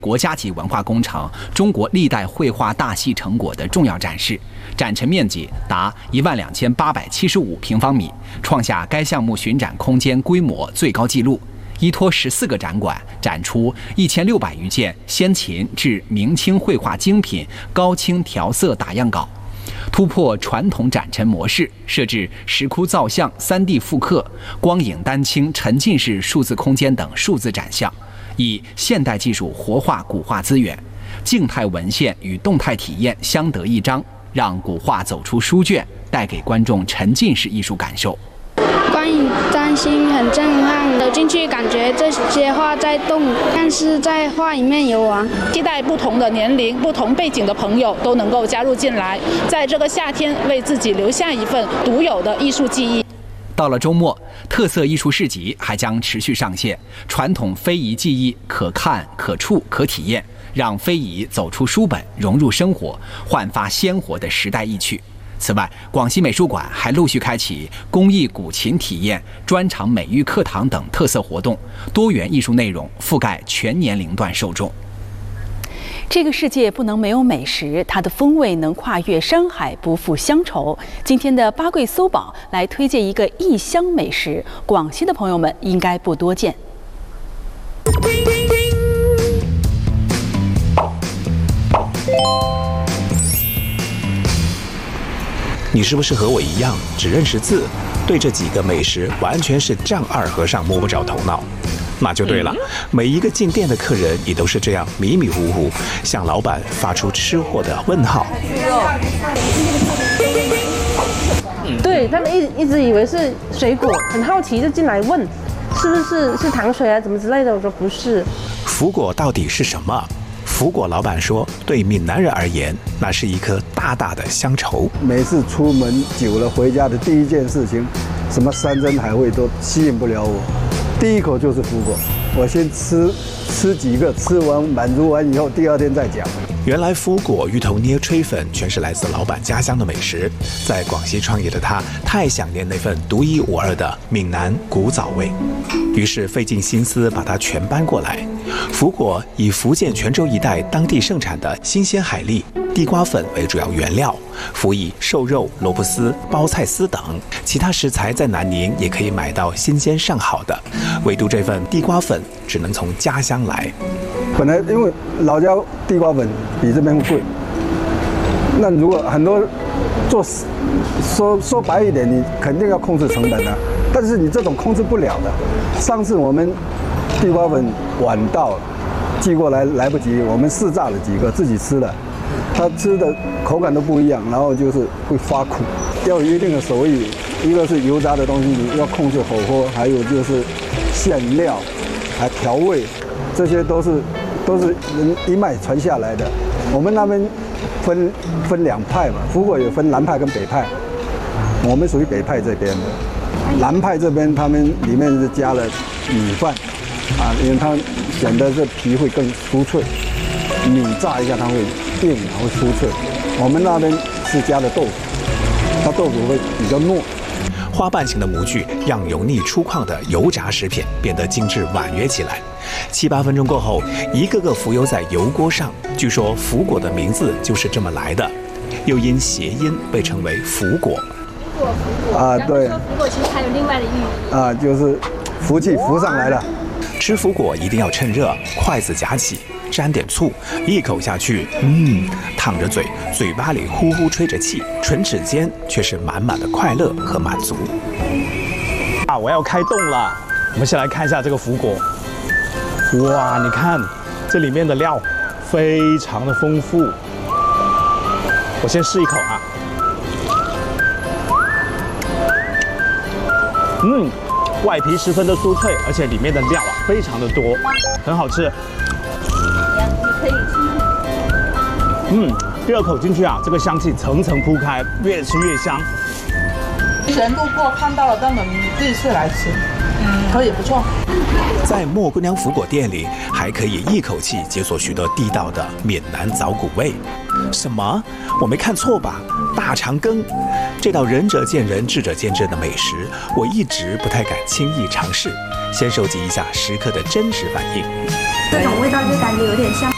国家级文化工程中国历代绘画大戏成果的重要展示，展陈面积达12875平方米，创下该项目巡展空间规模最高纪录。依托14个展馆，展出1600余件先秦至明清绘画精品高清调色打样稿，突破传统展陈模式，设置石窟造像、3D 复刻、光影丹青沉浸式数字空间等数字展项，以现代技术活化古画资源，静态文献与动态体验相得益彰，让古画走出书卷，带给观众沉浸式艺术感受。 光影丹青很震撼，走进去感觉这些画在动，但是在画里面游玩。 期待不同的年龄、不同背景的朋友都能够加入进来，在这个夏天为自己留下一份独有的艺术记忆。 到了周末，特色艺术市集还将持续上线，传统非遗技艺可看、可触、可体验，让非遗走出书本，融入生活，焕发鲜活的时代意趣。此外，广西美术馆还陆续开启工艺古琴体验、专场美育课堂等特色活动，多元艺术内容覆盖全年龄段受众。 这个世界不能没有美食，它的风味能跨越山海，不负乡愁。今天的八桂搜宝来推荐一个异乡美食，广西的朋友们应该不多见。 你是不是和我一样只认识字，对这几个美食完全是丈二和尚摸不着头脑？那就对了，每一个进店的客人也都是这样迷迷糊糊，向老板发出吃货的问号。 对他们一直以为是水果，很好奇就进来问，是不是糖水啊，怎么之类的？我说不是。 福果到底是什么？福果老板说，对闽南人而言，那是一颗大大的乡愁。 每次出门久了，回家的第一件事情，什么山珍海味都吸引不了我，第一口就是福果。我先吃几个，吃完满足完以后，第二天再讲。 原来福果、芋头捏、炊粉全是来自老板家乡的美食。在广西创业的他，太想念那份独一无二的闽南古早味，于是费尽心思把它全搬过来。福果以福建泉州一带当地盛产的新鲜海蛎、地瓜粉为主要原料，辅以瘦肉、萝卜丝、包菜丝等，其他食材在南宁也可以买到新鲜上好的，唯独这份地瓜粉只能从家乡来。 本来因为老家地瓜粉比这边贵，那如果很多说白一点，你肯定要控制成本啊，但是你这种控制不了的。上次我们地瓜粉晚到寄过来来不及，我们试炸了几个自己吃了，它吃的口感都不一样，然后就是会发苦，要有一定的手艺。一个是油炸的东西你要控制火候，还有就是馅料还调味，这些都是人一脉传下来的。我们那边分两派嘛，福果有分南派跟北派，我们属于北派这边的。南派这边他们里面是加了米饭啊，因为它显得这皮会更酥脆，米炸一下它会硬，然后酥脆。我们那边是加了豆腐，它豆腐会比较糯。 花瓣型的模具让油腻粗犷的油炸食品变得精致婉约起来。7、8分钟过后，一个个浮游在油锅上。据说福果的名字就是这么来的，又因谐音被称为福果。 啊，对。 福果其实还有另外的寓意啊，就是福气浮上来了。 吃福果一定要趁热，筷子夹起，沾点醋，一口下去，烫着嘴，嘴巴里呼呼吹着气，唇齿间却是满满的快乐和满足。 啊，我要开动了！我们先来看一下这个福果。哇，你看这里面的料非常的丰富。我先试一口啊。外皮十分的酥脆，而且里面的料非常的多，很好吃。第二口进去这个香气层层铺开，越吃越香。 以前路过看到了，但我们第一次来吃，可以不错。 在莫姑娘福果店里，还可以一口气解锁许多地道的闽南早古味。什么？我没看错吧？大肠羹，这道仁者见仁，智者见智的美食，我一直不太敢轻易尝试。先收集一下食客的真实反应。 这种味道就感觉有点像